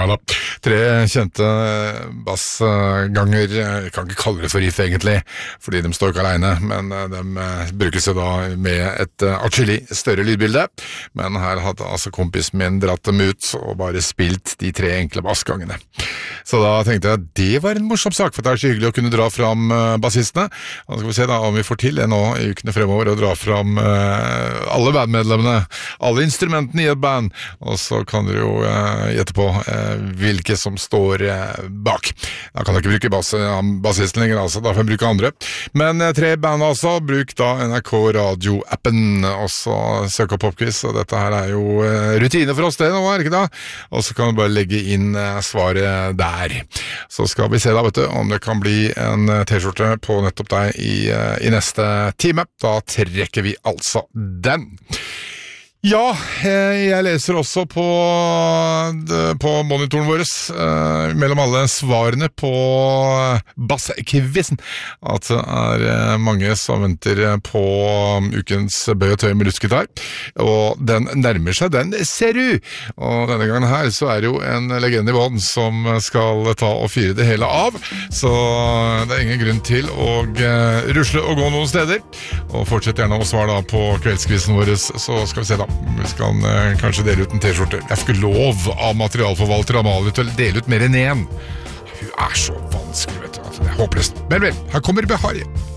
Ja da, 3 kjente bassganger, jeg kan ikke kalle det for riff egentlig, fordi de står ikke alene, men de brukes jo da med et atskillig større lydbilde, men her hadde altså kompisen min dratt dem ut og bare spilt de 3 enkle bassgangene. Så da tenkte jeg at det var en morsom sak, for det er så hyggelig å kunne dra fram bassistene. Da skal vi se da om vi får til det nå i ukene fremover, å dra fram alle bandmedlemmene, alle instrumentene i et band, og så kan dere jo gjette på hvilke som står bak. Da kan jeg ikke bruke bassisten lenger, altså. Da får jeg bruke andre. Men 3 band altså, bruk da NRK Radio-appen, og så søk opp Popquiz, og dette her er jo rutine for oss det nå, er det ikke da? Og så kan du bare legge inn svaret der. Så skal vi se da, vet du, om det kan bli en t-skjorte på nettopp deg i neste time. Da trekker vi altså den. Ja, jeg leser også på monitoren vår, mellom alle svarene på basskvissen, at det er mange som venter på ukens bøy og tøy med luftgitar, og den nærmer seg, den ser du! Og denne gangen her så er det jo en legende i bånn som skal ta og fyre det hele av, så det er ingen grunn til å rusle og gå noen steder, og fortsett gjerne å svare da på kveldskvissen vår, så skal vi se da. Vi skal kanskje dele ut en t-skjorte. Jeg får ikke lov av materialforvalter Amalie til å dele ut mer enn 1. Hun er så vanskelig, vet du. Det er håpløst. Men vel, her kommer Behari.